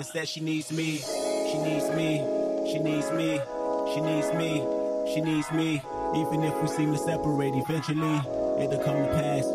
and said she needs me. She needs me. She needs me. She needs me. She needs me. Even if we seem to separate eventually, it'll come to pass.